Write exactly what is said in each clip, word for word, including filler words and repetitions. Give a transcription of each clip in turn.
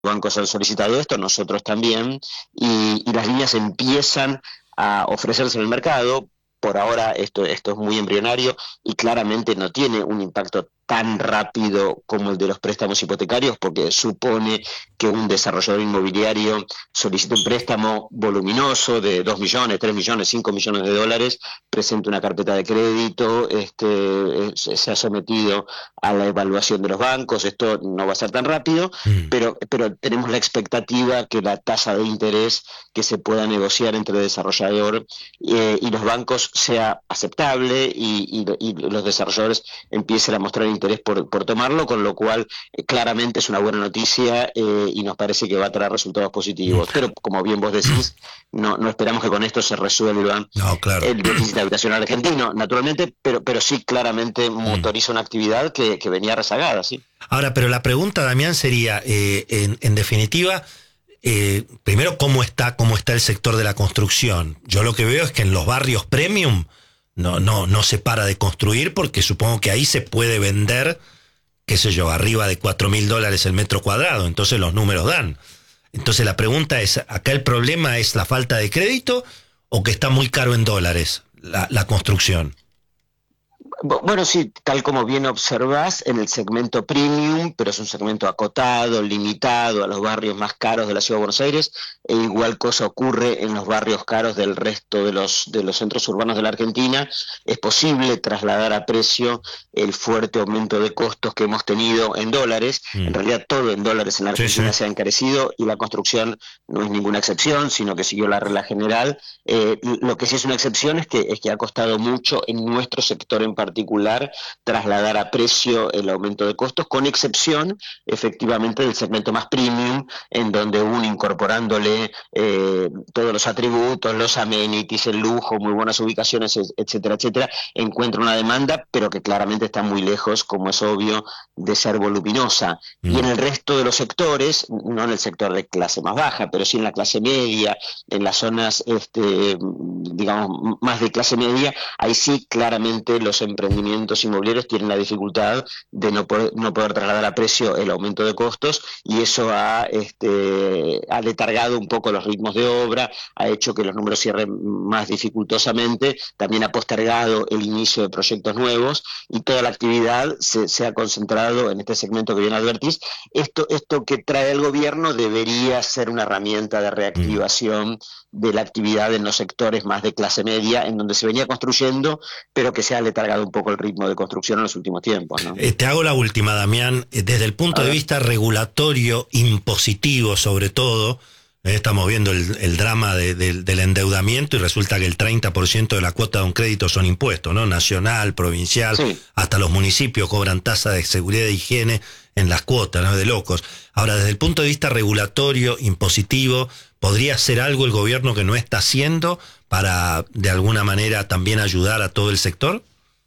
bancos han solicitado esto, nosotros también, y, y las líneas empiezan a ofrecerse en el mercado. Por ahora esto, esto es muy embrionario y claramente no tiene un impacto tan rápido como el de los préstamos hipotecarios, porque supone que un desarrollador inmobiliario solicite un préstamo voluminoso de dos millones, tres millones, cinco millones de dólares, presente una carpeta de crédito, este, se ha sometido a la evaluación de los bancos. Esto no va a ser tan rápido, mm. pero, pero tenemos la expectativa que la tasa de interés que se pueda negociar entre el desarrollador eh, y los bancos sea aceptable y, y, y los desarrolladores empiecen a mostrar interés por, por tomarlo, con lo cual eh, claramente es una buena noticia eh, y nos parece que va a traer resultados positivos. Pero como bien vos decís, no, no esperamos que con esto se resuelva no, claro. el déficit habitacional argentino, naturalmente, pero, pero sí claramente motoriza una actividad que, que venía rezagada, ¿sí? Ahora, pero la pregunta, Damián, sería, eh, en, en definitiva, eh, primero, ¿cómo está, cómo está el sector de la construcción? Yo lo que veo es que en los barrios premium no, no, no se para de construir, porque supongo que ahí se puede vender, qué sé yo, arriba de cuatro mil dólares el metro cuadrado, entonces los números dan. Entonces la pregunta es, ¿acá el problema es la falta de crédito o que está muy caro en dólares la, la construcción? Bueno, sí, tal como bien observás, en el segmento premium, pero es un segmento acotado, limitado a los barrios más caros de la Ciudad de Buenos Aires, e igual cosa ocurre en los barrios caros del resto de los, de los centros urbanos de la Argentina. Es posible trasladar a precio el fuerte aumento de costos que hemos tenido en dólares. Mm. En realidad todo en dólares en la Argentina sí, sí. se ha encarecido y la construcción no es ninguna excepción, sino que siguió la regla general. Eh, lo que sí es una excepción es que, es que ha costado mucho en nuestro sector en particular particular trasladar a precio el aumento de costos, con excepción efectivamente del segmento más premium, en donde uno incorporándole eh, todos los atributos, los amenities, el lujo, muy buenas ubicaciones, etcétera, etcétera, encuentra una demanda, pero que claramente está muy lejos, como es obvio, de ser voluminosa. Mm. Y en el resto de los sectores, no en el sector de clase más baja, pero sí en la clase media, en las zonas, este, digamos, más de clase media, ahí sí claramente los emprendimientos inmobiliarios tienen la dificultad de no poder, no poder trasladar a precio el aumento de costos, y eso ha, este, ha letargado un poco los ritmos de obra, ha hecho que los números cierren más dificultosamente, también ha postergado el inicio de proyectos nuevos, y toda la actividad se, se ha concentrado en este segmento que bien advertís. Esto, esto que trae el gobierno debería ser una herramienta de reactivación de la actividad en los sectores más de clase media, en donde se venía construyendo, pero que se ha letargado un poco el ritmo de construcción en los últimos tiempos, ¿no? Eh, te hago la última, Damián. Desde el punto de vista regulatorio, impositivo sobre todo, eh, estamos viendo el, el drama de, de, del endeudamiento, y resulta que el treinta por ciento de la cuota de un crédito son impuestos, ¿no? Nacional, provincial, sí. Hasta los municipios cobran tasa de seguridad e higiene en las cuotas, ¿no? De locos. Ahora, desde el punto de vista regulatorio, impositivo, ¿podría hacer algo el gobierno que no está haciendo para, de alguna manera, también ayudar a todo el sector?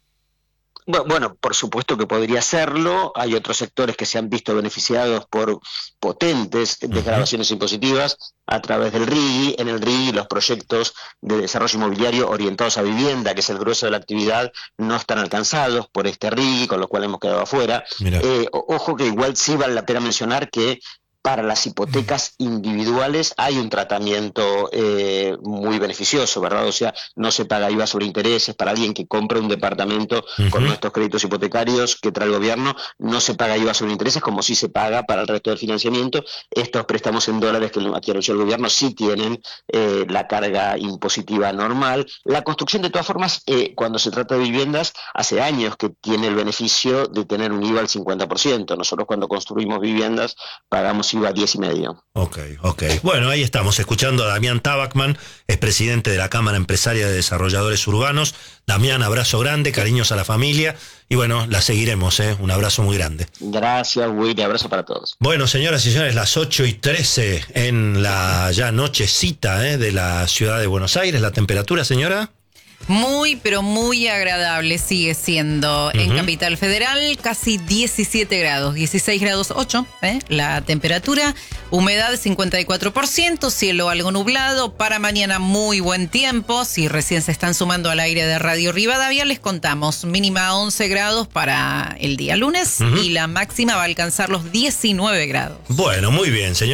Bueno, por supuesto que podría hacerlo. Hay otros sectores que se han visto beneficiados por potentes desgravaciones uh-huh. impositivas a través del R I G I. En el R I G I los proyectos de desarrollo inmobiliario orientados a vivienda, que es el grueso de la actividad, no están alcanzados por este R I G I, con lo cual hemos quedado afuera. Eh, ojo que igual sí vale la pena mencionar que para las hipotecas individuales hay un tratamiento eh, muy beneficioso, ¿verdad? O sea, no se paga I V A sobre intereses. Para alguien que compra un departamento uh-huh. con nuestros créditos hipotecarios que trae el gobierno, no se paga I V A sobre intereses, como sí se paga para el resto del financiamiento. Estos préstamos en dólares que anunció el gobierno sí tienen eh, la carga impositiva normal. La construcción, de todas formas, eh, cuando se trata de viviendas, hace años que tiene el beneficio de tener un I V A al cincuenta por ciento. Nosotros, cuando construimos viviendas, pagamos a diez y medio. Ok, ok. Bueno, ahí estamos escuchando a Damián Tabacman, es presidente de la Cámara Empresaria de Desarrolladores Urbanos. Damián, abrazo grande, cariños a la familia, y bueno, la seguiremos, ¿eh? Un abrazo muy grande. Gracias, Willy, abrazo para todos. Bueno, señoras y señores, las ocho y trece en la ya nochecita, ¿eh? de la ciudad de Buenos Aires. ¿La temperatura, señora? Muy, pero muy agradable sigue siendo. Uh-huh. En Capital Federal, casi diecisiete grados, dieciséis grados ocho, ¿eh? La temperatura, humedad cincuenta y cuatro por ciento, cielo algo nublado. Para mañana muy buen tiempo. Si recién se están sumando al aire de Radio Rivadavia, les contamos mínima once grados para el día lunes, uh-huh, y la máxima va a alcanzar los diecinueve grados. Bueno, muy bien, señor.